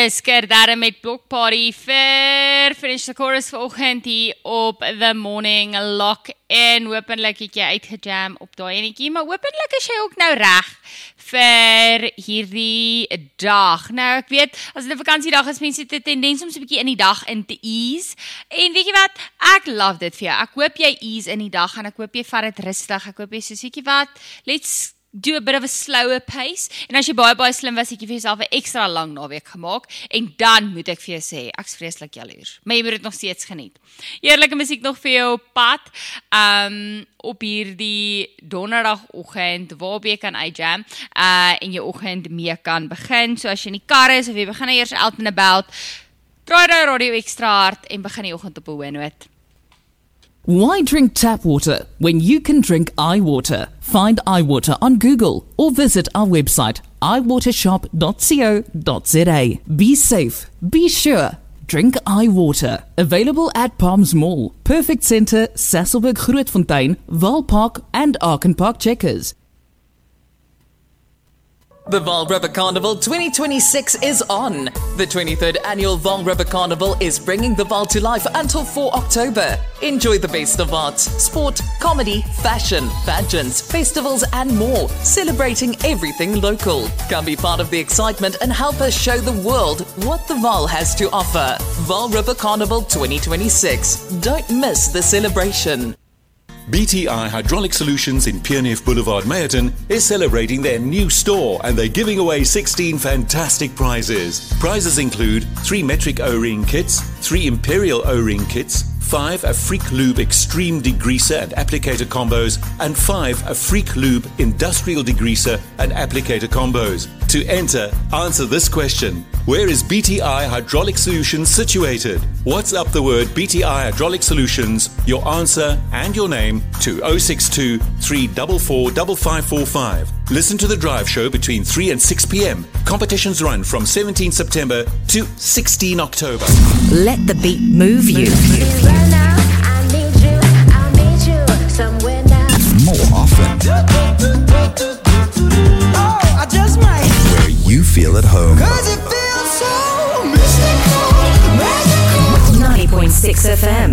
Sker daar met Block Party vir Finish the Chorus vanoggend hier op The Morning Lock-in. Hopelijk het jy uitgejam op daai enetjie, maar hopelijk is jy ook nou reg vir hierdie dag. Nou, ek weet, as dit 'n vakansiedag is, mense het 'n tendens om so 'n bietjie in die dag in te ease. En weet jy wat? Ek love dit vir jou. Ek hoop jy ease in die dag en ek hoop jy vat dit rustig. Ek hoop jy so siekie wat, let's do a bit of a slower pace. En as jy baie slim was, het jy vir jouself 'n extra lang naweek gemaak. En dan moet ek vir jou sê, ek's vreeslik jaloers. Maar jy moet dit nog steeds geniet. Heerlike musiek nog vir jou op pad. Op hierdie donderdagoggend, waarop jy kan uitjam, en jou oggend mee kan begin. So as jy in die kar is, of jy begin eers out and about, draai die radio extra hard en begin die oggend op 'n hoë noot. Why drink tap water when you can drink iWater? Find iWater on Google or visit our website iwatershop.co.za. Be safe, be sure, drink iWater. Available at Palms Mall, Perfect Centre, Sasolburg Grootfontein, Valpark and Arkenpark Checkers. The Vaal River Carnival 2026 is on. The 23rd annual Vaal River Carnival is bringing the Vaal to life until 4 October. Enjoy the best of arts, sport, comedy, fashion, pageants, festivals and more, celebrating everything local. Come be part of the excitement and help us show the world what the Vaal has to offer. Vaal River Carnival 2026. Don't miss the celebration. BTI Hydraulic Solutions in Pierneef Boulevard, Meyerton is celebrating their new store and they're giving away 16 fantastic prizes. Prizes include 3 metric O-ring kits, 3 imperial O-ring kits, 5 a Freak Lube Extreme Degreaser and Applicator Combos, and 5 a Freak Lube Industrial Degreaser and Applicator Combos. To enter, answer this question. Where is BTI Hydraulic Solutions situated? WhatsApp the word BTI Hydraulic Solutions, your answer and your name to 062 344 5545. Listen to the drive show between 3 and 6 p.m. Competitions run from 17 September to 16 October. Let the beat move you. More often. I just might. Where you feel at home. 'Cause it feels so mystical, magical. 90.6 FM.